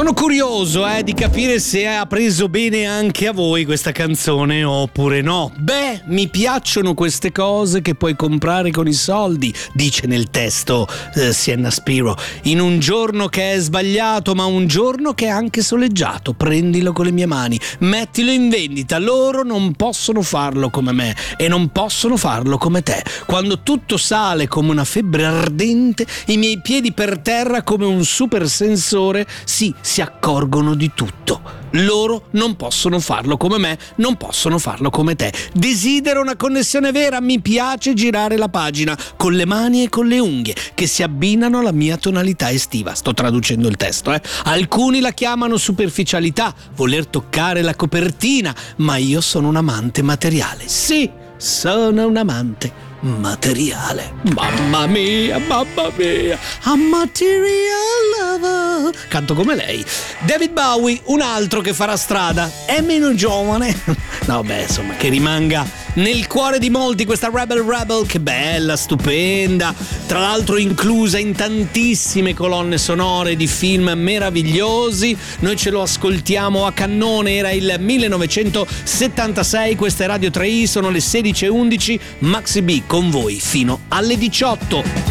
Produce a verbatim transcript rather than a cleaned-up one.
Sono curioso eh, di capire se ha preso bene anche a voi questa canzone oppure no. Beh, mi piacciono queste cose che puoi comprare con i soldi, dice nel testo eh, Sienna Spiro. In un giorno che è sbagliato, ma un giorno che è anche soleggiato, prendilo con le mie mani, mettilo in vendita. Loro non possono farlo come me e non possono farlo come te. Quando tutto sale come una febbre ardente, i miei piedi per terra come un super sensore, sì, si accorgono di tutto. Loro non possono farlo come me, non possono farlo come te. Desidero una connessione vera, mi piace girare la pagina con le mani e con le unghie che si abbinano alla mia tonalità estiva. Sto traducendo il testo, eh. Alcuni la chiamano superficialità, voler toccare la copertina, ma io sono un amante materiale. Sì, sono un amante materiale. Mamma mia, mamma mia, a material lover. Canto come lei. David Bowie, un altro che farà strada, è meno giovane. No, beh, insomma, che rimanga nel cuore di molti questa Rebel Rebel, che bella, stupenda, tra l'altro inclusa in tantissime colonne sonore di film meravigliosi. Noi ce lo ascoltiamo a cannone, era il millenovecentosettantasei, questa è Radio tre i, sono le sedici e undici, Maxi B con voi fino alle diciotto.